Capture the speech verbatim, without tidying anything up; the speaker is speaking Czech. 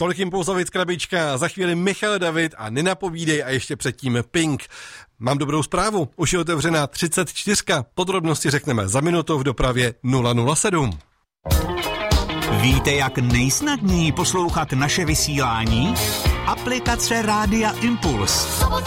Tolik Impulzovic krabička, za chvíli Michal David a Nenapovídej a ještě předtím Pink. Mám dobrou zprávu, už je otevřená třicet čtyři, podrobnosti řekneme za minutu v dopravě nula nula sedm. Víte, jak nejsnadněji poslouchat naše vysílání? Aplikace Rádia Impuls.